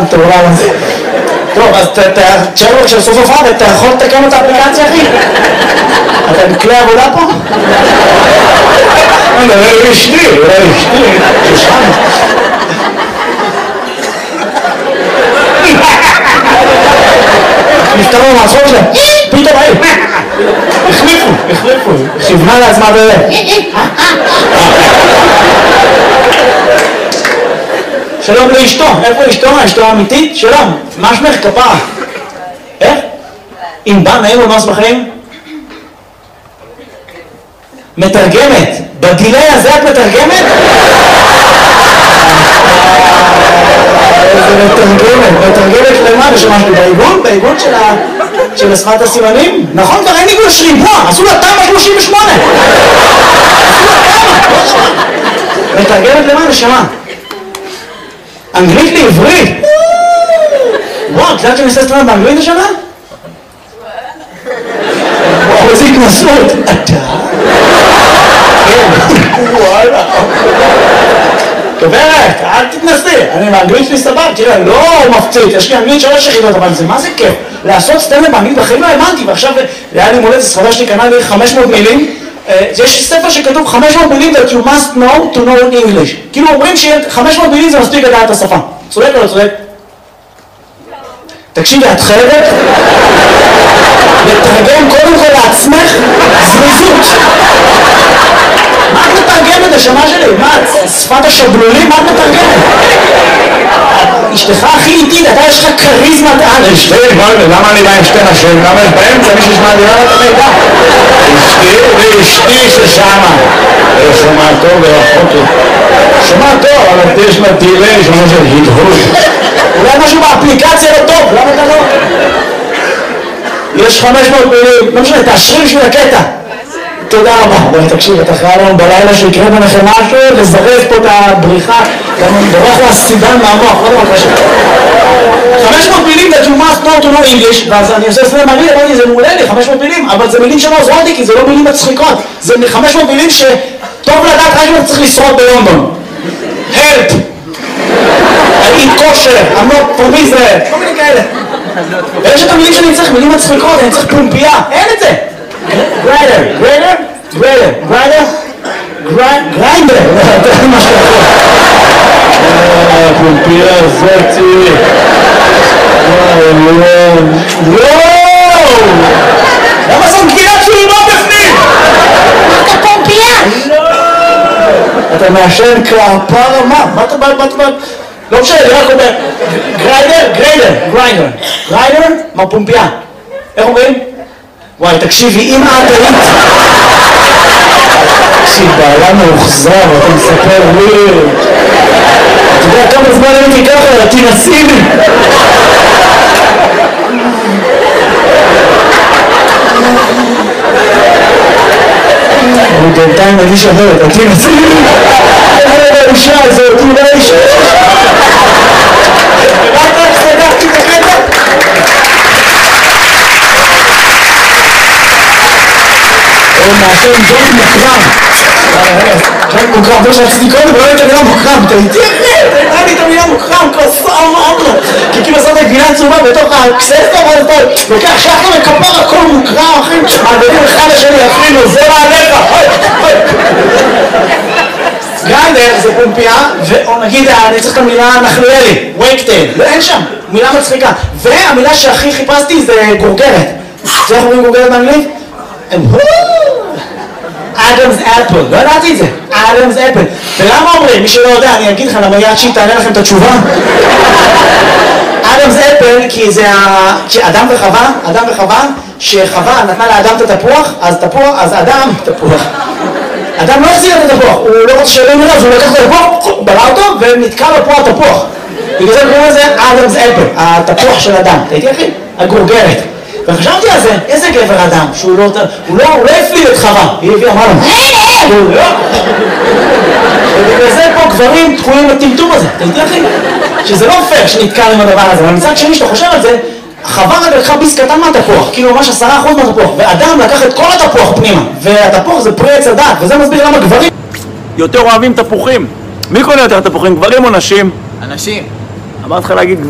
המטורלל הזה. טוב, אז תשאר לו כשסוף הופעה, אתה יכול לתקן את האפליקציה, אחי? אתה בכלי עבודה פה? אולי אשתי, ששם. נפתרו מהצחוק שלהם, פתאום היי, החליפו, כיוונה לעצמה שלום לאשתו, איפה אשתו? אשתו האמיתית? שלום, מה שמך כפרה? איך? אם בא נעים ומס בחיים? מתרגמת, בגילי הזה את מתרגמת? מתרגמת למה? ושמשהו בעיגון של שפת הסימנים? נכון, כבר אין עיגון של ריבוע, עשו לה תמ"א 38. מתרגמת למה? נשמה? אנגלית לעברית? וואו, את יודעת שאני עושה סטרנד באנגלית השנה? וואו, איזה התנסות. אתה? וואלה. גברת, אל תתנסי, אני באנגלית שלי סבב, תראה, לא מפציץ, יש לי אנגלית 3 יחידות, אבל זה מה זה כיף? לעשות סטנדאפ באנגלית בחיים לא האמנתי, ועכשיו היה לי מולדת, ספרה שלי קנה לי 500 מילים, יש ספר שכתוב 500 מילים that you must know to know English, כאילו אומרים ש500 מילים זה מספיק לדעת את השפה, צודק או לא צודק? תקשיבי, את חייבת לתרגם קודם כל לעצמך זריזות. מה את מתרגמת השמה שלי? מה, שפת השבלולים? מה את מתרגמת? אשתך הכי איטית, אתה יש לך קריזמת על. אשתי, למה אני בא עם שתי נשים? למה יש באמצע מישהו שמעדירה את המידע? אשתי ששמה. שומע טוב ורחוק לי. שומע טוב, אבל יש לה דילי, שומע של הדהוד. אולי משהו באפליקציה לא טוב, למה אתה לא? יש 500 מילים, לא משנה, תאשרי בשביל הקטע. תודה רבה. בואי תקשיב, אתה חייב לנו בלילה שיקרה ביניכם משהו, לזרז פה את הבריחה, גם בורח לסידן מהמוח, לא דבר קשה. 500 מילים that you must know to know English, ואז אני עושה סלם מעניין, אמרתי, זה מעולה לי, 500 מילים, אבל זה מילים שלא עוזרות לי, כי זה לא מילים מצחיקות. זה 500 מילים שטוב לדעת רק אם צריך לשרוד בלונדון. Help! I eat kosher, I'm not from Israel, כל מיני כאלה. ויש את המילים שאני צריך, מילים מצחיקות, אני צריך פומפייה, אין את זה. גריינדר, זה מה שאתה פומפייה זאתי. למה זאת גבינה שלי לא בפנים? אתה פומפייה? אתה מעשן כפרה מה? מה אתה בא? לא משנה, אני רק אומר גריינדר, מה פומפייה? איך אומרים? וואי, תקשיבי, אם את היית... תקשיב, בעלה מאוחזר, אתה מספר לי... אתה יודע כמה זמן הייתי ככה, תנסי לי! אני בינתיים מרגיש אחרת, תנסי לי! איזה האישה הזאת, אולי האישה... רק סגרתי את הקטע? הוא מעשן ג'וינט מוקרם. ג'וינט מוקרם, לא שעשיתי קודם, לא הייתה מילה מוקרם. אתה איתי אחרי, הייתה לי את המילה מוקרם, כוסה אמרנו. כי כאילו עושה את הגבינה צהובה בתוך הקססטה, ואז אתה לוקח שחר וכפר הכל מוקרם, אחי. מעבדים אחד לשני, אפילו, זה מעליך. גריינדר זה פומפייה, ונגיד, אני צריך את המילה נחליאלי, וייקטייל, ואין שם, מילה מצחיקה. והמילה שהכי חיפשתי זה גורגרת. זה איך אומרים גורגרת באנגלית? אדמס אפל, לא ידעתי את זה, אדמס אפל. ולמה אומרים? מי שלא יודע, אני אגיד לך, למה יד שהיא תענה לכם את התשובה. אדמס אפל, כי זה אדם וחווה, שחווה נתנה לאדם את התפוח, אז אדם, תפוח. אדם לא החזיר את התפוח, הוא לא רוצה שלא נראה, אז הוא לקח את התפוח, בלע אותו, ונתקע לו פה התפוח. בגלל זה קוראים לזה אדמס אפל, התפוח של אדם. תהייתי אחי? הגורגרת. וחשבתי על זה, איזה גבר אדם, שהוא לא הפליל את חווה, היא הביאה, אמרה לו, ובגלל זה פה גברים תקועים בטמטום הזה, אתה יודע אחי? שזה לא פייר שנתקע עם הדבר הזה, אבל מצד שני שאתה חושב על זה, חווה רק לקחה ביס קטן מהתפוח, כאילו ממש 10% מהתפוח, ואדם לקח את כל התפוח פנימה, והתפוח זה פרי עץ הדת, וזה מסביר למה גברים יותר אוהבים תפוחים. מי קונה יותר תפוחים, גברים או נשים? אנשים. אמרתי לך להגיד